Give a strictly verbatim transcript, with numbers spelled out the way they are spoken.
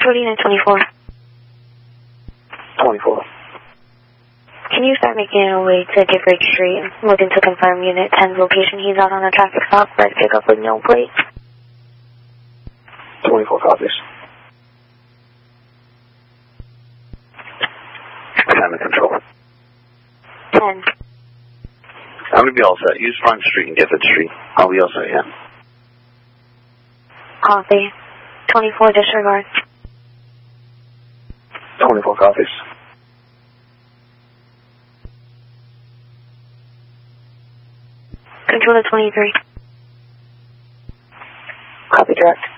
Control Unit twenty-four. twenty-four. Can you start making your way to Gifford Street? Looking to confirm Unit ten's location. He's out on a traffic stop. Red pickup with no plate. twenty-four copies. ten in control. ten. I'm going to be all set. Use Front Street and Gifford Street. I'll be all set, yeah. Copy. twenty-four disregard. twenty-four copies. Control to twenty-three. Copy, direct.